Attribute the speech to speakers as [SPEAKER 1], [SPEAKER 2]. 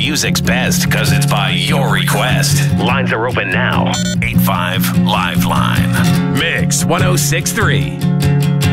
[SPEAKER 1] music's best because it's by your request. Lines are open now. 85 Live Line. Mix 1063.